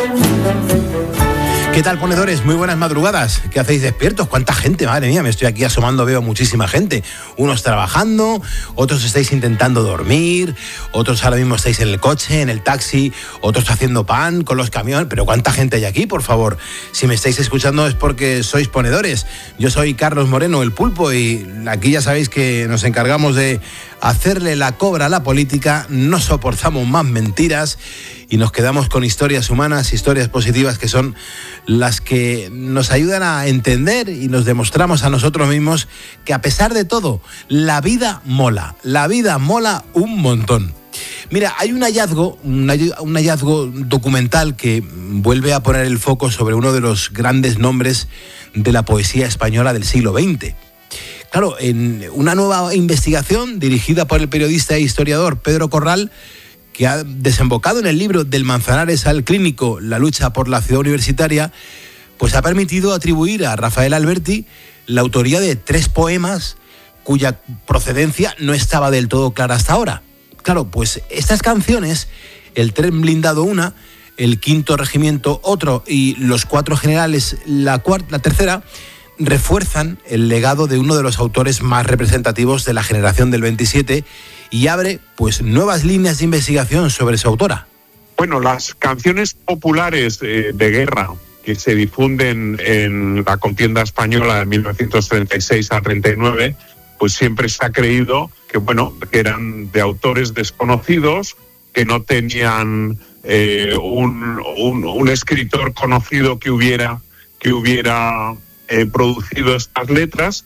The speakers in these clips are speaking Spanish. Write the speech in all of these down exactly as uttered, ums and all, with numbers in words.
¿Qué tal, ponedores? Muy buenas madrugadas. ¿Qué hacéis despiertos? ¿Cuánta gente? Madre mía, me estoy aquí asomando, veo muchísima gente. Unos trabajando, otros estáis intentando dormir, otros ahora mismo estáis en el coche, en el taxi, otros haciendo pan con los camiones. Pero ¿cuánta gente hay aquí, por favor? Si me estáis escuchando es porque sois ponedores. Yo soy Carlos Moreno, el Pulpo, y aquí ya sabéis que nos encargamos de hacerle la cobra a la política, no soportamos más mentiras y nos quedamos con historias humanas, historias positivas que son las que nos ayudan a entender y nos demostramos a nosotros mismos que a pesar de todo, la vida mola, la vida mola un montón. Mira, hay un hallazgo, un hallazgo documental que vuelve a poner el foco sobre uno de los grandes nombres de la poesía española del siglo veinte. Claro, en una nueva investigación dirigida por el periodista e historiador Pedro Corral, que ha desembocado en el libro Del Manzanares al Clínico, la lucha por la ciudad universitaria, pues ha permitido atribuir a Rafael Alberti la autoría de tres poemas cuya procedencia no estaba del todo clara hasta ahora. Claro, pues estas canciones, El Tren Blindado una, El Quinto Regimiento otro y Los Cuatro Generales la, cuarta, la tercera, refuerzan el legado de uno de los autores más representativos de la generación del veintisiete y abre pues nuevas líneas de investigación sobre su autora. Bueno, las canciones populares eh, de guerra que se difunden en la contienda española de mil novecientos treinta y seis a treinta y nueve, pues siempre se ha creído que, bueno, que eran de autores desconocidos, que no tenían eh, un, un, un escritor conocido que hubiera, que hubiera eh, producido estas letras.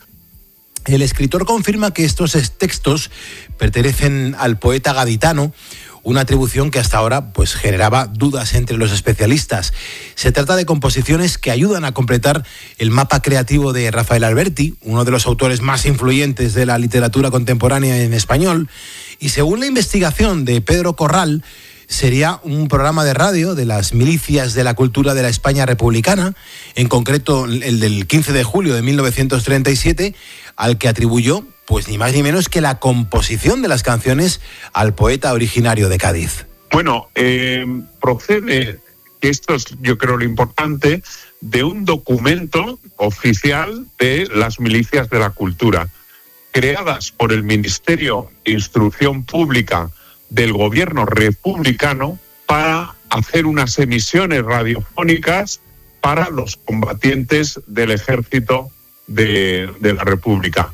El escritor confirma que estos textos pertenecen al poeta gaditano, una atribución que hasta ahora pues, generaba dudas entre los especialistas. Se trata de composiciones que ayudan a completar el mapa creativo de Rafael Alberti, uno de los autores más influyentes de la literatura contemporánea en español, y según la investigación de Pedro Corral, sería un programa de radio de las milicias de la cultura de la España republicana, en concreto el del quince de julio de mil novecientos treinta y siete, al que atribuyó pues ni más ni menos que la composición de las canciones al poeta originario de Cádiz. Bueno, eh, procede, que esto es yo creo lo importante, de un documento oficial de las milicias de la cultura, creadas por el Ministerio de Instrucción Pública del gobierno republicano para hacer unas emisiones radiofónicas para los combatientes del ejército de, de la República.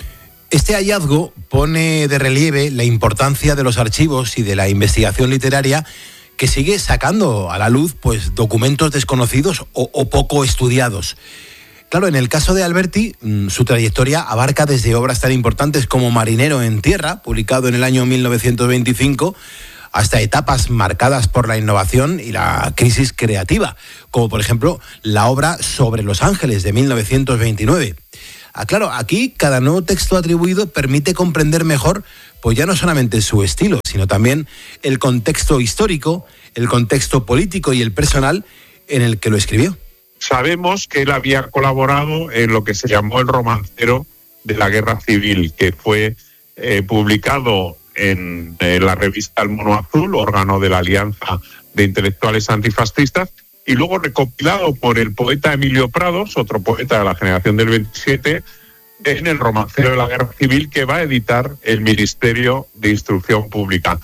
Este hallazgo pone de relieve la importancia de los archivos y de la investigación literaria que sigue sacando a la luz pues, documentos desconocidos o, o poco estudiados. Claro, en el caso de Alberti, su trayectoria abarca desde obras tan importantes como Marinero en Tierra, publicado en el año mil novecientos veinticinco, hasta etapas marcadas por la innovación y la crisis creativa, como por ejemplo la obra Sobre los Ángeles de mil novecientos veintinueve. Ah, claro, aquí cada nuevo texto atribuido permite comprender mejor, pues ya no solamente su estilo, sino también el contexto histórico, el contexto político y el personal en el que lo escribió. Sabemos que él había colaborado en lo que se llamó el romancero de la Guerra Civil, que fue eh, publicado en, en la revista El Mono Azul, órgano de la Alianza de Intelectuales Antifascistas, y luego recopilado por el poeta Emilio Prados, otro poeta de la generación del veintisiete, en el romancero de la Guerra Civil que va a editar el Ministerio de Instrucción Pública.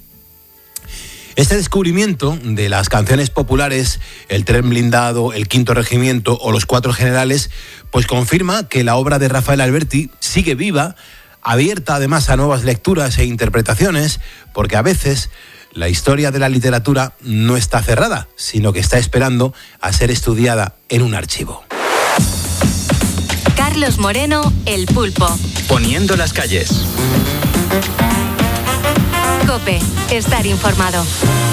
Este descubrimiento de las canciones populares, El Tren Blindado, El Quinto Regimiento o Los Cuatro Generales, pues confirma que la obra de Rafael Alberti sigue viva, abierta además a nuevas lecturas e interpretaciones, porque a veces la historia de la literatura no está cerrada, sino que está esperando a ser estudiada en un archivo. Carlos Moreno, El Pulpo. Poniendo las calles. COPE, estar informado.